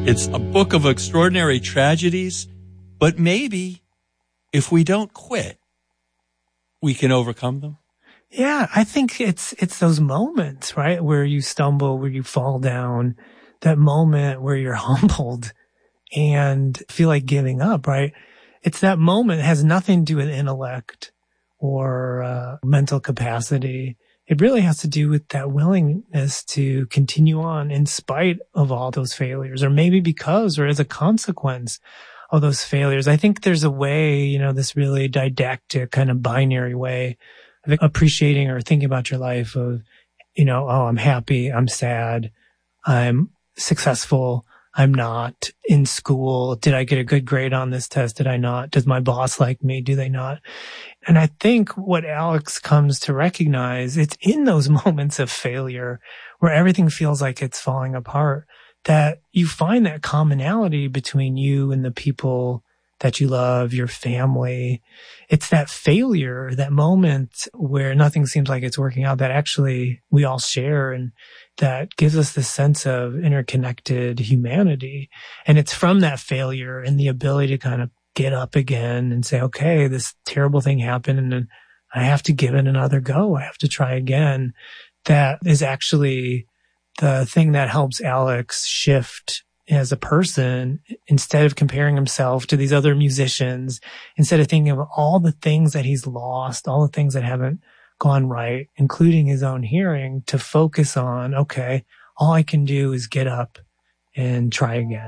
It's a book of extraordinary tragedies, but maybe if we don't quit, we can overcome them. Yeah, I think it's those moments, right, where you stumble, where you fall down, that moment where you're humbled and feel like giving up, right? It's that moment. It has nothing to do with intellect or mental capacity. It really has to do with that willingness to continue on in spite of all those failures, or maybe because or as a consequence of those failures. I think there's a way, this really didactic kind of binary way of appreciating or thinking about your life of, oh, I'm happy, I'm sad, I'm successful, I'm not in school. Did I get a good grade on this test? Did I not? Does my boss like me? Do they not? And I think what Alex comes to recognize, it's in those moments of failure where everything feels like it's falling apart, that you find that commonality between you and the people that you love, your family. It's that failure, that moment where nothing seems like it's working out, that actually we all share, and that gives us this sense of interconnected humanity. And it's from that failure and the ability to kind of get up again and say, okay, this terrible thing happened and I have to give it another go. I have to try again. That is actually the thing that helps Alex shift as a person. Instead of comparing himself to these other musicians, instead of thinking of all the things that he's lost, all the things that haven't gone right, including his own hearing, to focus on, okay, all I can do is get up and try again.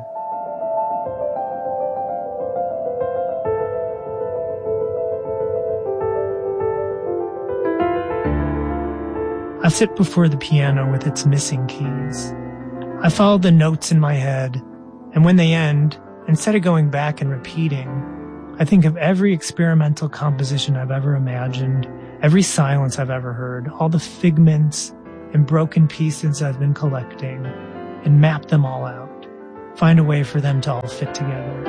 I sit before the piano with its missing keys. I follow the notes in my head, and when they end, instead of going back and repeating, I think of every experimental composition I've ever imagined, every silence I've ever heard, all the figments and broken pieces I've been collecting, and map them all out, find a way for them to all fit together.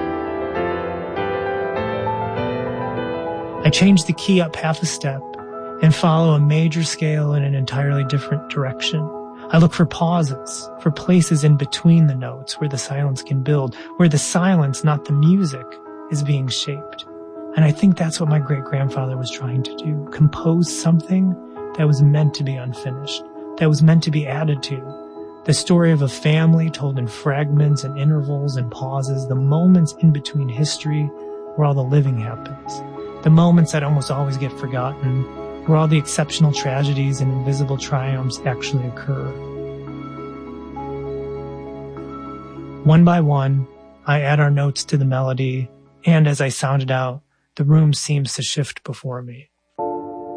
I change the key up half a step and follow a major scale in an entirely different direction. I look for pauses, for places in between the notes where the silence can build, where the silence, not the music, is being shaped. And I think that's what my great-grandfather was trying to do, compose something that was meant to be unfinished, that was meant to be added to. The story of a family told in fragments and intervals and pauses, the moments in between history where all the living happens, the moments that almost always get forgotten, where all the exceptional tragedies and invisible triumphs actually occur. One by one, I add our notes to the melody, and as I sound it out, the room seems to shift before me.